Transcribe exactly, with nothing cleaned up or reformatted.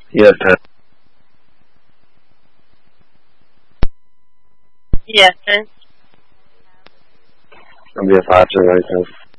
Yes, sir. Yes, sir. It'll be a five to right, sir.